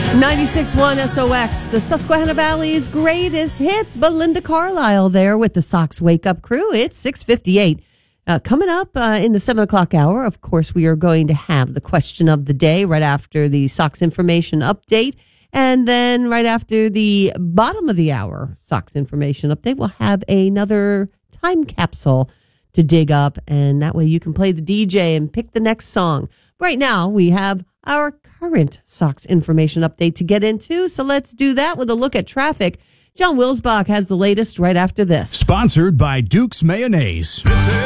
96.1 SOX, the Susquehanna Valley's greatest hits. Belinda Carlisle there with the Sox Wake Up Crew. It's 6:58. Coming up in the 7 o'clock hour, of course, we are going to have the question of the day right after the Sox information update. And then right after the bottom of the hour Sox information update, we'll have another time capsule to dig up. And that way you can play the DJ and pick the next song. Right now, we have our current Sox information update to get into. So let's do that with a look at traffic. John Wilsbach has the latest right after this. Sponsored by Duke's Mayonnaise.